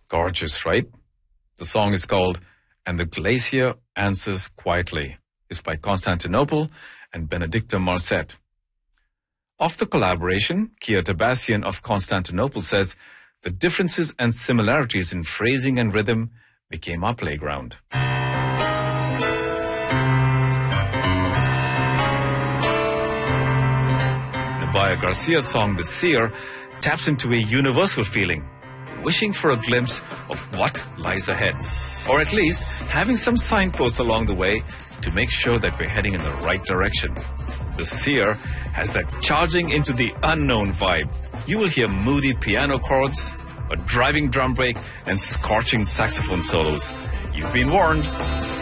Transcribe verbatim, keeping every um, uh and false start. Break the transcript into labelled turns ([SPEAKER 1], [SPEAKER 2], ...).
[SPEAKER 1] Gorgeous, right? The song is called And the Glacier Answers Quietly. It's by Constantinople and Benedicta Marcet. Of the collaboration, Kia Tabassian of Constantinople says, the differences and similarities in phrasing and rhythm became our playground. Nubia Garcia's song, The Seer, taps into a universal feeling, wishing for a glimpse of what lies ahead, or at least having some signposts along the way to make sure that we're heading in the right direction. The Seer has that charging into the unknown vibe. You will hear moody piano chords, a driving drum break, and scorching saxophone solos. You've been warned.